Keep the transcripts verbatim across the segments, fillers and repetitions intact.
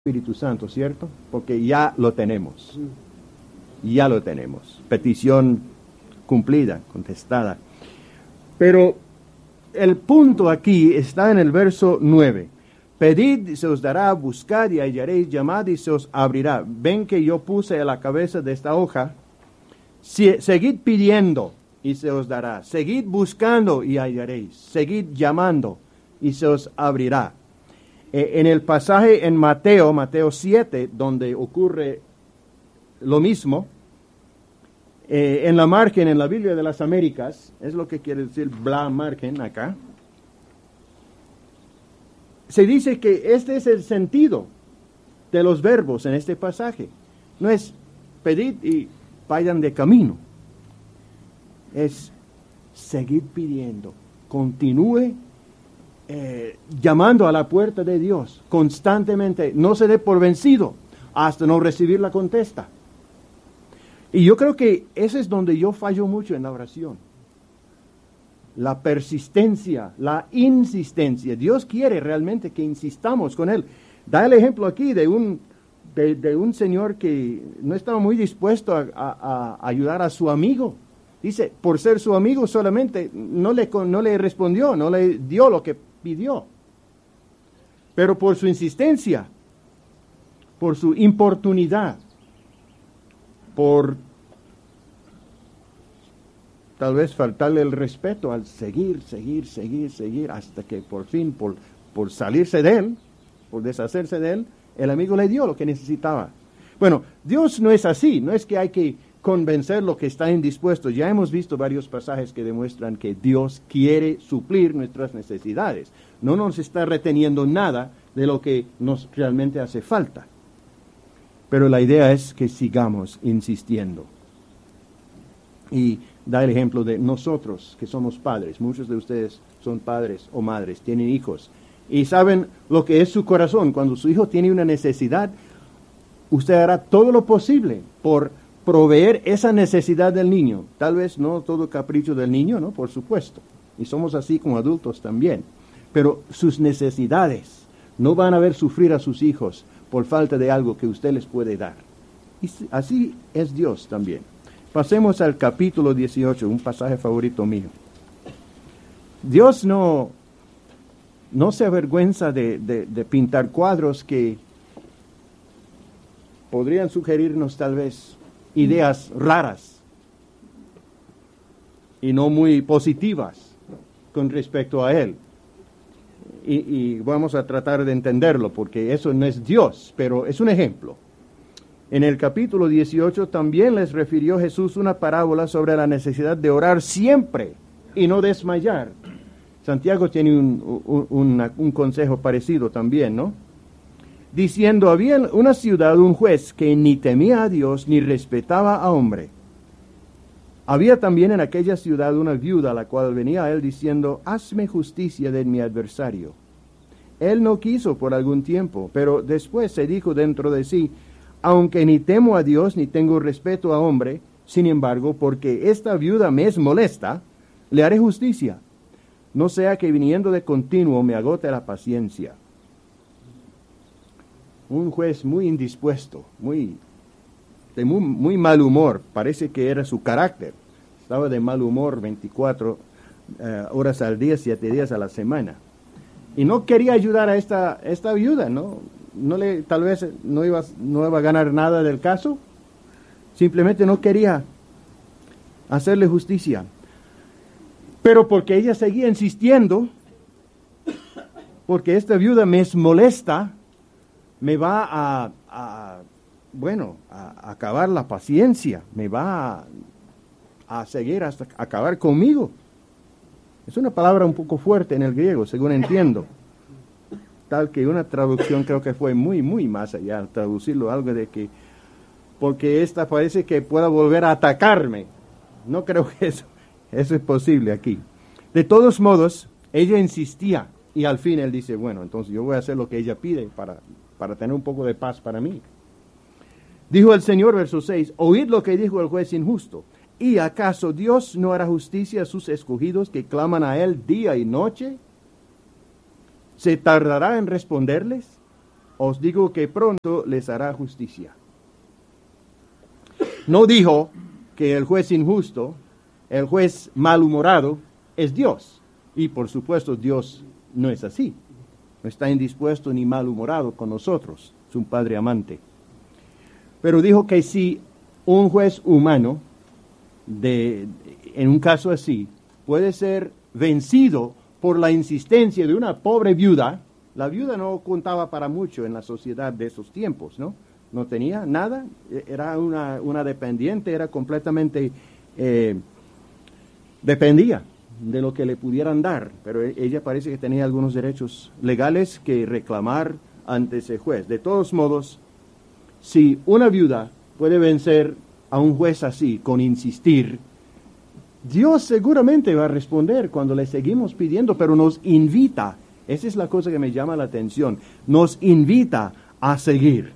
Espíritu Santo, ¿cierto? Porque ya lo tenemos. Ya lo tenemos. Petición cumplida, contestada. Pero el punto aquí está en el verso nueve. Pedid y se os dará, buscad y hallaréis, llamad y se os abrirá. Ven que yo puse a la cabeza de esta hoja, si, seguid pidiendo y se os dará. Seguid buscando y hallaréis. Seguid llamando y se os abrirá. En el pasaje en Mateo, Mateo siete, donde ocurre lo mismo, eh, en la margen, en la Biblia de las Américas, es lo que quiere decir bla margen acá, se dice que este es el sentido de los verbos en este pasaje. No es pedid y vayan de camino, es seguir pidiendo, continúe Eh, llamando a la puerta de Dios constantemente, no se dé por vencido hasta no recibir la contesta. Y yo creo que ese es donde yo fallo mucho en la oración. La persistencia, la insistencia. Dios quiere realmente que insistamos con Él. Da el ejemplo aquí de un, de, de un señor que no estaba muy dispuesto a, a, a ayudar a su amigo. Dice, por ser su amigo solamente, no le, no le respondió, no le dio lo que pidió. Pero por su insistencia, por su importunidad, por tal vez faltarle el respeto al seguir, seguir, seguir, seguir, hasta que por fin, por, por salirse de él, por deshacerse de él, el amigo le dio lo que necesitaba. Bueno, Dios no es así, no es que hay que convencer lo que está indispuesto. Ya hemos visto varios pasajes que demuestran que Dios quiere suplir nuestras necesidades. No nos está reteniendo nada de lo que nos realmente hace falta. Pero la idea es que sigamos insistiendo. Y da el ejemplo de nosotros que somos padres. Muchos de ustedes son padres o madres, tienen hijos. Y saben lo que es su corazón. Cuando su hijo tiene una necesidad, usted hará todo lo posible por proveer esa necesidad del niño. Tal vez no todo capricho del niño, ¿no? Por supuesto. Y somos así como adultos también. Pero sus necesidades no van a ver sufrir a sus hijos por falta de algo que usted les puede dar. Y así es Dios también. Pasemos al capítulo dieciocho, un pasaje favorito mío. Dios no, no se avergüenza de, de, de pintar cuadros que podrían sugerirnos tal vez ideas raras y no muy positivas con respecto a Él. Y, y vamos a tratar de entenderlo, porque eso no es Dios, pero es un ejemplo. En el capítulo dieciocho también les refirió Jesús una parábola sobre la necesidad de orar siempre y no desmayar. Santiago tiene un, un, una, un consejo parecido también, ¿no? Diciendo, había en una ciudad un juez que ni temía a Dios ni respetaba a hombre. Había también en aquella ciudad una viuda a la cual venía a él diciendo, hazme justicia de mi adversario. Él no quiso por algún tiempo, pero después se dijo dentro de sí, aunque ni temo a Dios ni tengo respeto a hombre, sin embargo, porque esta viuda me es molesta, le haré justicia, no sea que viniendo de continuo me agote la paciencia. Un juez muy indispuesto, muy, de muy, muy mal humor, parece que era su carácter. Estaba de mal humor veinticuatro uh, horas al día, siete días a la semana. Y no quería ayudar a esta, esta viuda, ¿no? No le, tal vez no iba, no iba a ganar nada del caso, simplemente no quería hacerle justicia. Pero porque ella seguía insistiendo, porque esta viuda me es molesta, me va a, a bueno, a, a acabar la paciencia, me va a, a seguir hasta acabar conmigo. Es una palabra un poco fuerte en el griego, según entiendo. Tal que una traducción creo que fue muy, muy más allá, traducirlo algo de que, porque esta parece que pueda volver a atacarme. No creo que eso, eso es posible aquí. De todos modos, ella insistía y al fin él dice, bueno, entonces yo voy a hacer lo que ella pide para... para tener un poco de paz para mí. Dijo el Señor, verso seis, oíd lo que dijo el juez injusto. ¿Y acaso Dios no hará justicia a sus escogidos que claman a Él día y noche? ¿Se tardará en responderles? os digo que pronto les hará justicia. No dijo que el juez injusto, el juez malhumorado, es Dios. Y por supuesto Dios no es así. No está indispuesto ni malhumorado con nosotros. Es un Padre amante. Pero dijo que si un juez humano, de, en un caso así, puede ser vencido por la insistencia de una pobre viuda. La viuda no contaba para mucho en la sociedad de esos tiempos, ¿no? No tenía nada, era una, una dependiente, era completamente, eh, dependía de lo que le pudieran dar, pero ella parece que tenía algunos derechos legales que reclamar ante ese juez. De todos modos, si una viuda puede vencer a un juez así, con insistir, Dios seguramente va a responder cuando le seguimos pidiendo, pero nos invita. Esa es la cosa que me llama la atención. Nos invita a seguir,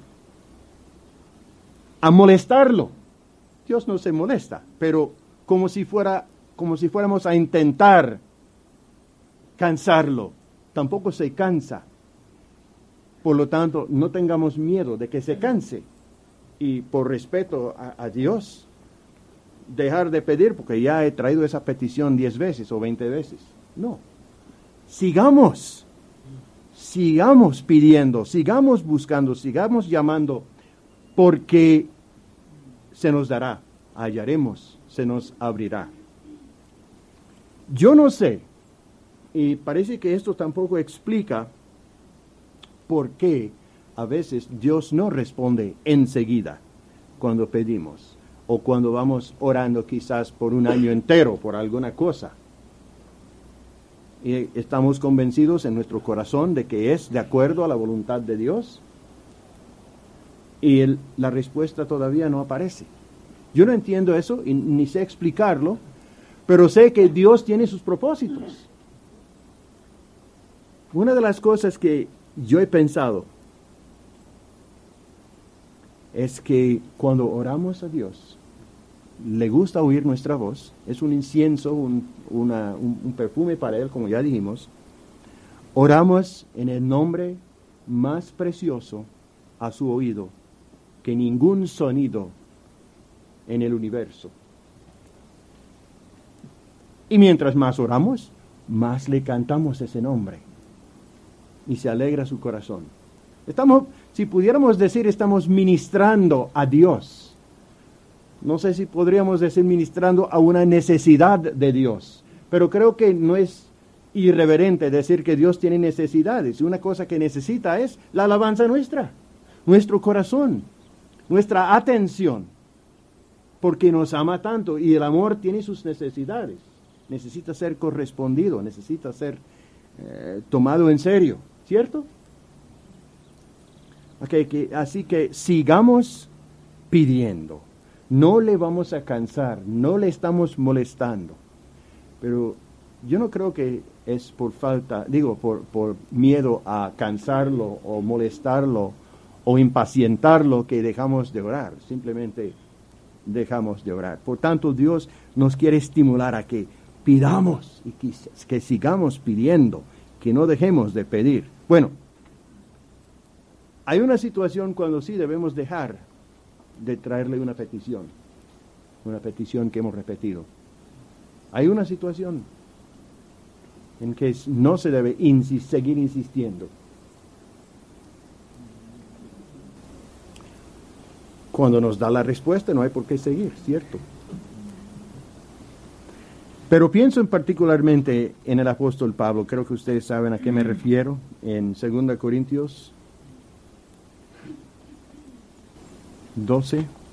a molestarlo. Dios no se molesta, pero como si fuera, como si fuéramos a intentar cansarlo. Tampoco se cansa. Por lo tanto, no tengamos miedo de que se canse. Y por respeto a, a Dios, dejar de pedir porque ya he traído esa petición diez veces o veinte veces. No. Sigamos. Sigamos pidiendo, sigamos buscando, sigamos llamando, porque se nos dará, hallaremos, se nos abrirá. Yo no sé, y parece que esto tampoco explica por qué a veces Dios no responde enseguida cuando pedimos, o cuando vamos orando quizás por un año entero, por alguna cosa. Y estamos convencidos en nuestro corazón de que es de acuerdo a la voluntad de Dios, y el, la respuesta todavía no aparece. Yo no entiendo eso y ni sé explicarlo, pero sé que Dios tiene sus propósitos. Una de las cosas que yo he pensado es que cuando oramos a Dios, le gusta oír nuestra voz, es un incienso, un, una, un, un perfume para Él, como ya dijimos. Oramos en el nombre más precioso a su oído que ningún sonido en el universo. Y mientras más oramos, más le cantamos ese nombre y se alegra su corazón. Estamos, si pudiéramos decir, estamos ministrando a Dios. No sé si podríamos decir ministrando a una necesidad de Dios, pero creo que no es irreverente decir que Dios tiene necesidades. Una cosa que necesita es la alabanza nuestra, nuestro corazón, nuestra atención, porque nos ama tanto y el amor tiene sus necesidades. Necesita ser correspondido, necesita ser eh, tomado en serio, ¿cierto? Okay, que, así que sigamos pidiendo. No le vamos a cansar, no le estamos molestando. Pero yo no creo que es por falta, digo, por, por miedo a cansarlo o molestarlo o impacientarlo que dejamos de orar. Simplemente dejamos de orar. Por tanto, Dios nos quiere estimular a que pidamos y que, que sigamos pidiendo, que no dejemos de pedir. Bueno, hay una situación cuando sí debemos dejar de traerle una petición, una petición que hemos repetido. Hay una situación en que no se debe insis- seguir insistiendo. Cuando nos da la respuesta no hay por qué seguir, ¿cierto? Pero pienso en particularmente en el apóstol Pablo. Creo que ustedes saben a qué me refiero. En segunda Corintios doce.